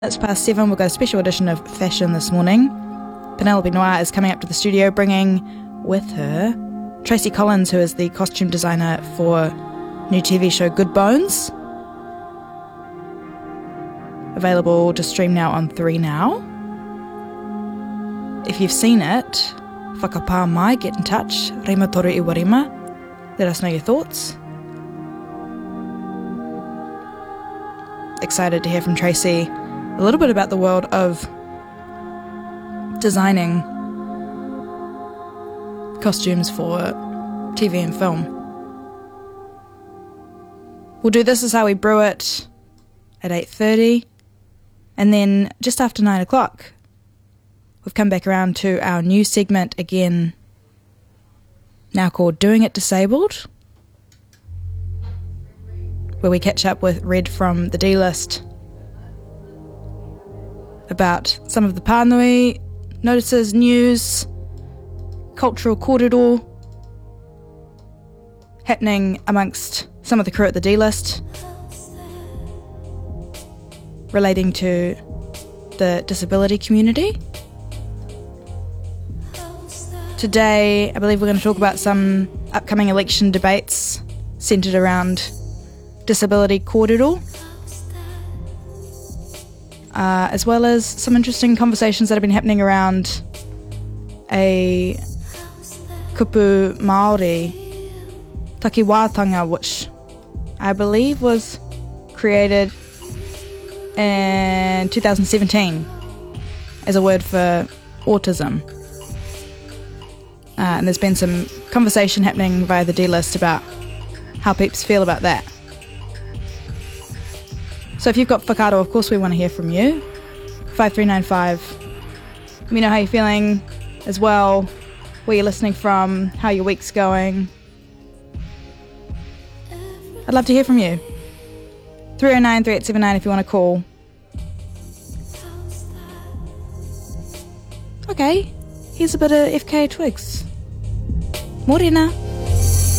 It's past 7, we've got a special edition of Fashion this morning. Penelope Noir is coming up to the studio bringing with her Tracy Collins, who is the costume designer for new TV show Good Bones. Available to stream now on 3Now. If you've seen it, whakapā mai, get in touch. Rima toru I warima. Let us know your thoughts. Excited to hear from Tracy a little bit about the world of designing costumes for TV and film. We'll do This Is How We Brew It at 8:30, and then just after 9 o'clock, we've come back around to our new segment again, now called Doing It Disabled, where we catch up with Red from the D-List about some of the pānui, notices, news, cultural kōrero happening amongst some of the crew at the D-List relating to the disability community. Today, I believe we're going to talk about some upcoming election debates centred around disability kōrero, as well as some interesting conversations that have been happening around a kupu Māori takiwātanga, which I believe was created in 2017 as a word for autism. And there's been some conversation happening via the D-List about how peeps feel about that. So if you've got whakaaro, of course we want to hear from you. 5395. Let me know how you're feeling as well, where you're listening from, how your week's going. I'd love to hear from you. 309 3879 if you want to call. Okay, here's a bit of FK Twigs. Morena.